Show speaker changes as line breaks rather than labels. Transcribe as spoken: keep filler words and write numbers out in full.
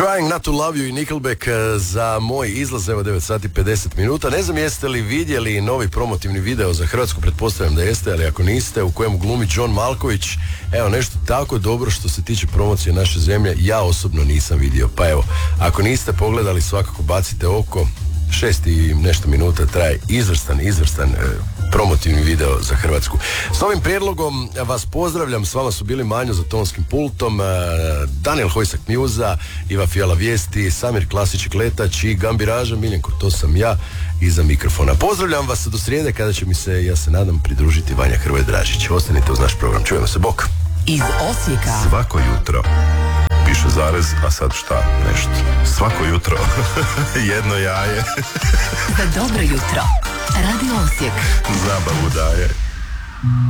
Trying Not To Love You i Nickelback za moj izlaz, evo devet sati pedeset minuta. Ne znam jeste li vidjeli novi promotivni video za Hrvatsku, pretpostavljam da jeste, ali ako niste, u kojem glumi John Malković. Evo nešto tako dobro što se tiče promocije naše zemlje, ja osobno nisam vidio. Pa evo, ako niste pogledali, svakako bacite oko. Šest i nešto minuta traje izvrstan, izvrstan e, promotivni video za Hrvatsku. S ovim prijedlogom vas pozdravljam, s vama su bili Manjo za tonskim pultom, e, Daniel Hojsak Mjuza, Iva Fijala Vijesti, Samir Klasić Kletač i Gambiraža Miljenko, to sam ja iza mikrofona. Pozdravljam vas do srijede kada će mi se, ja se nadam, pridružiti Vanja Hrvoje Dražić. Ostanite uz naš program, čujemo se, bok.
Iz Osijeka.
Svako jutro. Piše zarez, a sad šta? Nešto. Svako jutro. Jedno jaje.
Za dobro jutro. Radio Osijek.
Zabavu daje.